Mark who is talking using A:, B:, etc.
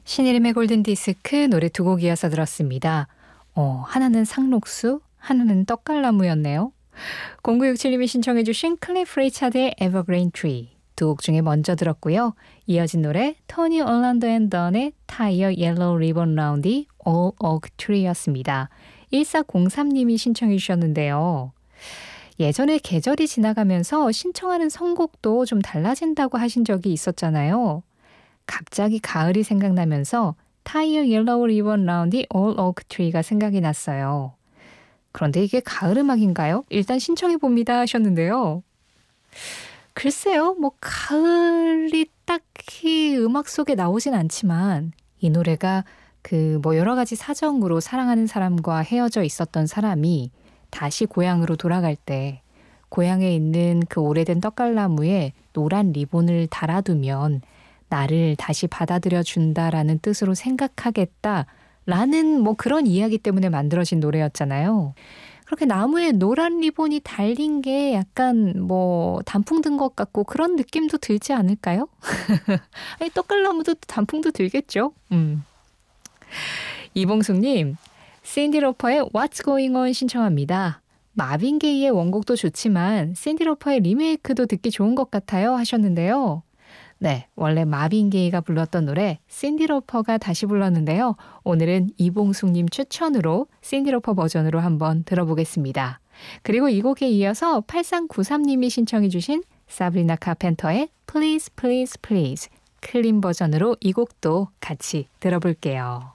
A: 신이름의 골든디스크 노래 두 곡 이어서 들었습니다. 하나는 상록수, 하나는 떡갈나무였네요. 0967님이 신청해 주신 클리프 리차드의 Evergreen Tree 두 곡 중에 먼저 들었고요. 이어진 노래 토니 올란도 앤 던의 Tie a Yellow Ribbon Round the Old Oak Tree였습니다. 1403님이 신청해 주셨는데요. 예전에 계절이 지나가면서 신청하는 선곡도 좀 달라진다고 하신 적이 있었잖아요. 갑자기 가을이 생각나면서 Tie a Yellow Ribbon Round the Old Oak Tree가 생각이 났어요. 그런데 이게 가을 음악인가요? 일단 신청해 봅니다 하셨는데요. 글쎄요, 가을이 딱히 음악 속에 나오진 않지만 이 노래가 여러 가지 사정으로 사랑하는 사람과 헤어져 있었던 사람이 다시 고향으로 돌아갈 때 고향에 있는 그 오래된 떡갈나무에 노란 리본을 달아두면 나를 다시 받아들여 준다라는 뜻으로 생각하겠다라는 그런 이야기 때문에 만들어진 노래였잖아요. 그렇게 나무에 노란 리본이 달린 게 약간 단풍 든 것 같고 그런 느낌도 들지 않을까요? 아니, 떡갈나무도 단풍도 들겠죠. 이봉숙님, 샌디 로퍼의 What's Going On 신청합니다. 마빈 게이의 원곡도 좋지만 샌디 로퍼의 리메이크도 듣기 좋은 것 같아요 하셨는데요. 네, 원래 마빈 게이가 불렀던 노래 샌디 로퍼가 다시 불렀는데요. 오늘은 이봉숙님 추천으로 샌디 로퍼 버전으로 한번 들어보겠습니다. 그리고 이 곡에 이어서 8393님이 신청해 주신 사브리나 카펜터의 Please Please Please 클린 버전으로 이 곡도 같이 들어볼게요.